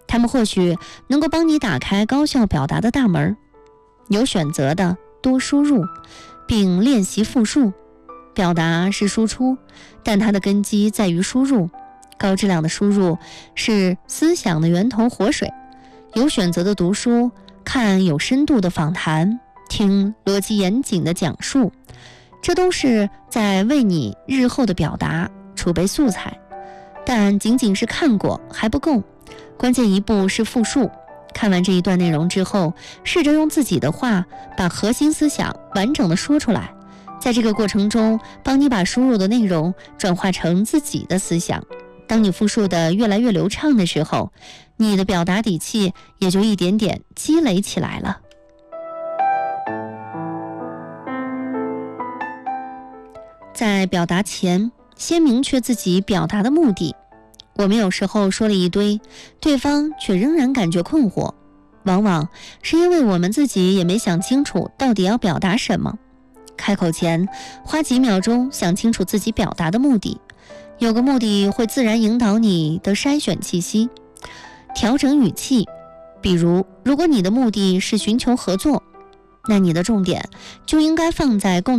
他们或许能够帮你打开高效表达的大门。有选择的多输入，并练习复述。表达是输出，但它的根基在于输入。高质量的输入是思想的源头活水。有选择的读书，看有深度的访谈，听逻辑严谨的讲述，这都是在为你日后的表达储备素材。但仅仅是看过还不够，关键一步是复述。看完这一段内容之后，试着用自己的话把核心思想完整的说出来，在这个过程中帮你把输入的内容转化成自己的思想。当你复述的越来越流畅的时候，你的表达底气也就一点点积累起来了。在表达前，先明确自己表达的目的。我们有时候说了一堆，对方却仍然感觉困惑，往往是因为我们自己也没想清楚到底要表达什么。开口前，花几秒钟想清楚自己表达的目的，有个目的会自然引导你的筛选气息，调整语气。比如，如果你的目的是寻求合作，那你的重点就应该放在共